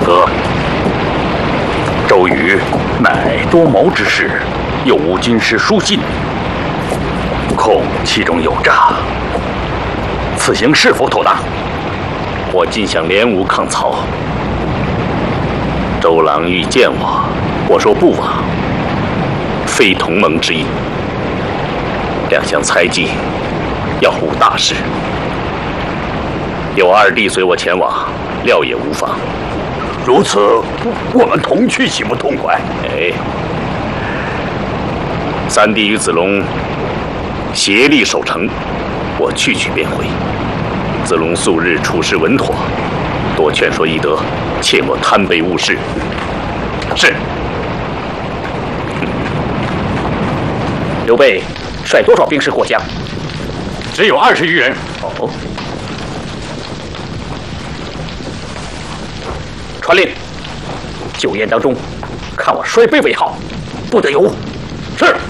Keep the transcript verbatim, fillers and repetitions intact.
哥，周瑜乃多谋之士，又无军师书信，恐其中有诈。此行是否妥当？我尽想联吴抗曹。周郎欲见我，我说不往，非同盟之意。两相猜忌，要无大事。有二弟随我前往，料也无妨。 如此，我们同去岂不痛快？ 哎，三弟与子龙协力守城，我去去便回。子龙素日处事稳妥，多劝说易德，切莫贪杯误事。是。 刘备率多少兵士过江？ 只有二十余人。 哦。传令，酒宴当中，看我摔杯为号，不得有误。 是。